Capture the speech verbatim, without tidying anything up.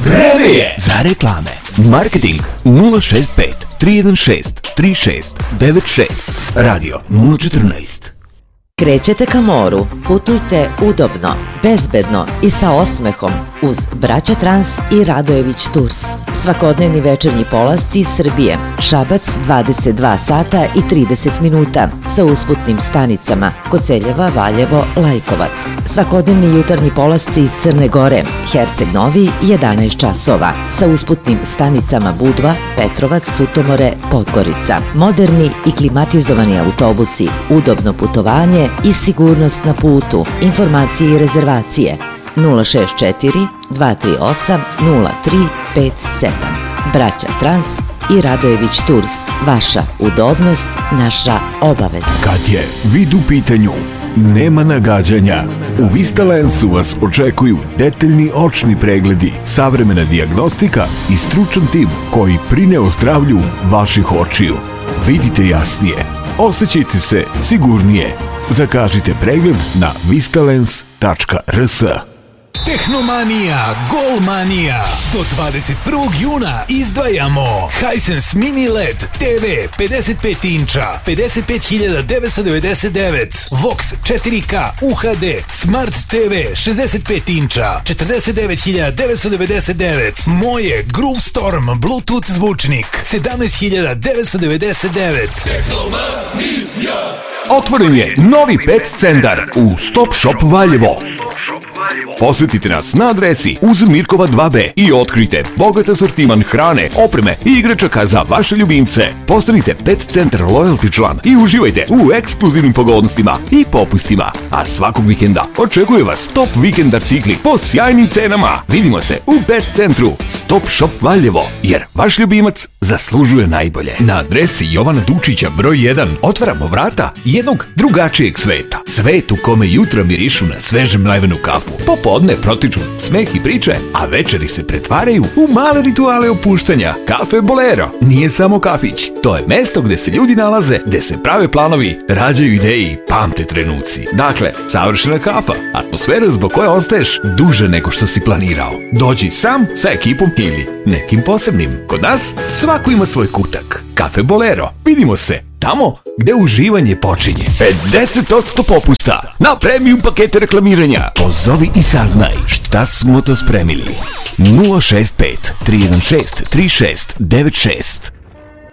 Vreme je za reklame. Marketing nula šest pet tri jedan šest tri šest devet šest. Radio nula četrnaest. Krećete ka moru, putujte udobno, bezbedno i sa osmehom uz Braća Trans i Radojević Tours. Svakodnevni večernji polasci iz Srbije, Šabac dvadeset dva sata i trideset minuta sa usputnim stanicama Koceljeva, Valjevo, Lajkovac. Svakodnevni jutarnji polasci iz Crne Gore, Herceg Novi jedanaest časova sa usputnim stanicama Budva, Petrovac, Sutomore, Podgorica. Moderni i klimatizovani autobusi, udobno putovanje i sigurnost na putu. Informacije i rezervacije nula šest četiri dva tri osam nula tri pet sedam. Braća Trans i Radojević Tours. Vaša udobnost, naša obaveza. Kad je vid u pitanju, nema nagađanja. U Vistalensu vas očekuju detaljni očni pregledi, savremena dijagnostika i stručan tim koji brine o zdravlju vaših očiju. Vidite jasnije, osjećajte se sigurnije. Zakažite pregled na vistalens tačka r s. Tehnomanija, Golmanija. Do dvadeset prvog juna izdvajamo Hisense Mini L E D te ve pedeset pet inča, pedeset pet hiljada devetsto devedeset devet, Vox četiri ka U H D Smart te ve šezdeset pet inča, četrdeset devet hiljada devetsto devedeset devet, Moje Groove Storm Bluetooth zvučnik, sedamnaest hiljada devetsto devedeset devet. Tehnomanija. Otvoren je novi pet centar u Stop Shop Valjevo. Posjetite nas na adresi uz Mirkova dva be i otkrite bogat asortiman hrane, opreme i igračaka za vaše ljubimce. Postanite Pet Centar Loyalty član i uživajte u ekskluzivnim pogodnostima i popustima. A svakog vikenda očekuje vas top vikend artikli po sjajnim cenama. Vidimo se u Pet Centru Stop Shop Valjevo, jer vaš ljubimac zaslužuje najbolje. Na adresi Jovana Dučića broj jedan otvaramo vrata jednog drugačijeg sveta. Svet u kome jutra mirišu na sveže mlevenu kafu. Popodne protiču smeh i priče, a večeri se pretvaraju u male rituale opuštanja. Kafe Bolero nije samo kafić, to je mesto gde se ljudi nalaze, gde se prave planovi, rađaju ideje i pamte trenuci. Dakle, savršena kafa, atmosfera zbog koje ostaješ duže nego što si planirao. Dođi sam sa ekipom ili nekim posebnim. Kod nas svako ima svoj kutak. Kafe Bolero. Vidimo se tamo gde uživanje počinje. pedeset posto popusta na premium pakete reklamiranja. Pozovi i saznaj šta smo to spremili. nula šest pet tri jedan šest tri šest devet šest.